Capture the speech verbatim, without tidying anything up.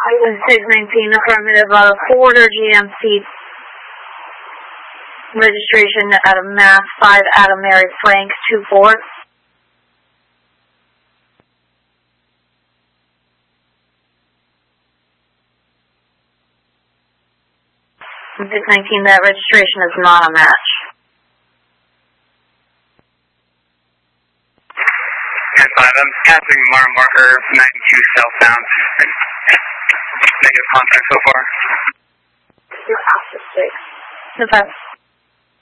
six nineteen, affirmative, uh, Forwarder G M C. Registration out of Mass, five Adam Mary Frank, two four. six nineteen, that registration is not a match. ten five, I'm passing Mar marker ninety-two southbound. Negative contact so far. You're after six. ten five.